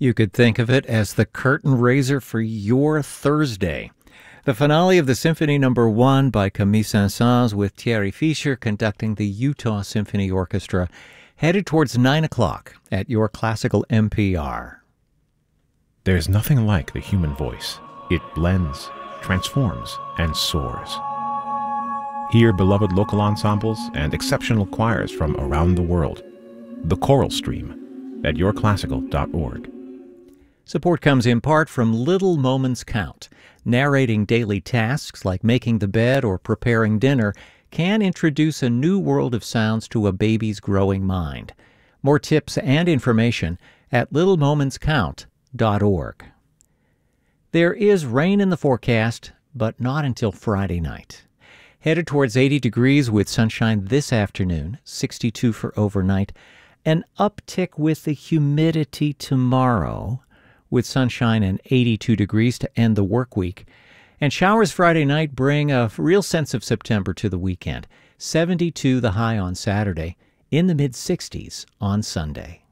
You could think of it as the curtain raiser for your Thursday. The finale of the Symphony No. 1 by Camille Saint-Saëns with Thierry Fischer conducting the Utah Symphony Orchestra, headed towards 9 o'clock at your classical NPR. There's nothing like the human voice. It blends, transforms, and soars. Hear beloved local ensembles and exceptional choirs from around the world. The Choral Stream at yourclassical.org. Support comes in part from Little Moments Count. Narrating daily tasks like making the bed or preparing dinner can introduce a new world of sounds to a baby's growing mind. More tips and information at littlemomentscount.org. There is rain in the forecast, but not until Friday night. Headed towards 80 degrees with sunshine this afternoon, 62 for overnight. An uptick with the humidity tomorrow, with sunshine and 82 degrees to end the work week. And showers Friday night bring a real sense of September to the weekend. 72 the high on Saturday, in the mid-60s on Sunday.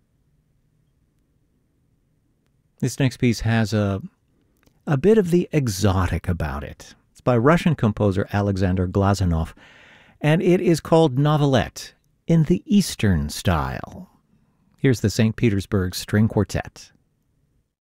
This next piece has a bit of the exotic about it. It's by Russian composer Alexander Glazunov, and it is called Novelette in the Eastern style. Here's the St. Petersburg String Quartet.